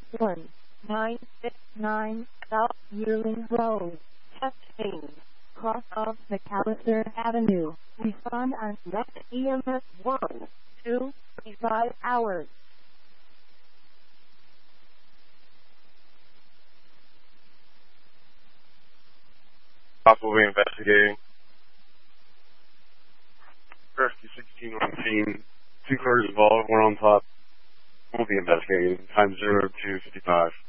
1969 South Yearling Road, Test Phase, cross of McAllister Avenue. Respond on next EMS 1, 2, 35 hours. Possibly investigating. Rescue 16 on scene. 2 cars involved, 1 on top. We'll be investigating. Time 0255.